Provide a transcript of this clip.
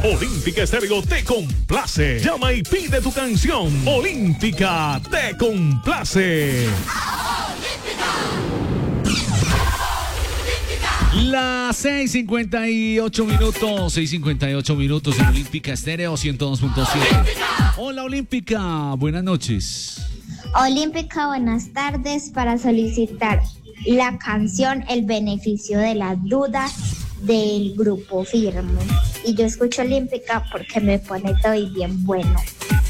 Olímpica Estéreo te complace. Llama y pide tu canción. Olímpica te complace. Las 6:58 minutos, 6:58 minutos en Olímpica Estéreo 102.7. Hola Olímpica, buenas noches. Olímpica, buenas tardes. Para solicitar la canción El beneficio de la duda del Grupo Firme. Y yo escucho Olímpica porque me pone todo y bien bueno.